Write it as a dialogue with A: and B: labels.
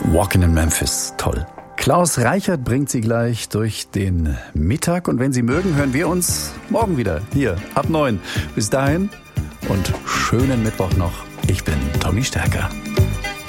A: Walking in Memphis, toll. Klaus Reichert bringt Sie gleich durch den Mittag und wenn Sie mögen, hören wir uns morgen wieder hier ab 9. Bis dahin und schönen Mittwoch noch. Ich bin Tommy Stärker.